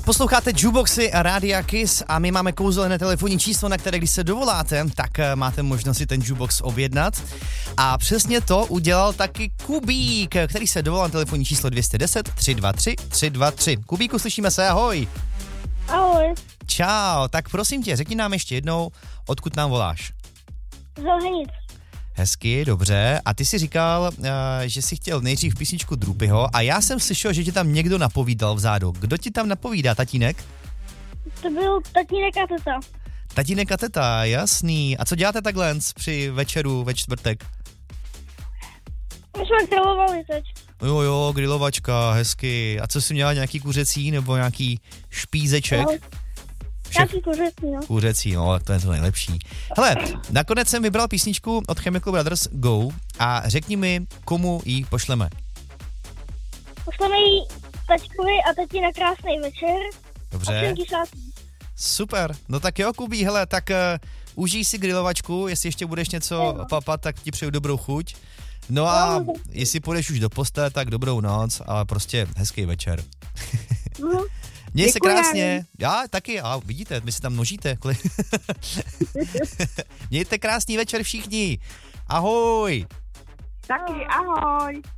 Posloucháte Jukeboxy a Rádia Kiss a my máme kouzelné telefonní číslo, na které když se dovoláte, tak máte možnost si ten jukebox objednat. A přesně to udělal taky Kubík, který se dovolal na telefonní číslo 210 323 323. Kubíku, slyšíme se, ahoj. Ahoj. Čau, tak prosím tě, řekni nám ještě jednou, odkud nám voláš. Z Helhenic. Hezky, dobře. A ty jsi říkal, že jsi chtěl nejdřív písničku Drupyho a já jsem slyšel, že ti tam někdo napovídal vzadu. Kdo ti tam napovídá, tatínek? To byl tatínek a teta. Tatínek a teta, jasný. A co děláte takhle při večeru ve čtvrtek? My jsme grilovali teď. Jo, grilovačka, hezky. A co jsi měla, nějaký kuřecí nebo nějaký špízeček? No, nějaký kuřecí, no. Kuřecí, no, to je to nejlepší. Hele, nakonec jsem vybral písničku od Chemical Brothers Go a řekni mi, komu ji pošleme. Pošleme jí taťkovi a tati na krásný večer. Dobře. Super, no tak jo, Kubí, hele, tak užij si grilovačku, jestli ještě budeš něco papat, tak ti přeju dobrou chuť. No a jestli půjdeš už do postele, tak dobrou noc, ale prostě hezký večer. Měj se krásně. Já taky, a vidíte, my se tam množíte. Mějte krásný večer všichni. Ahoj. Taky ahoj.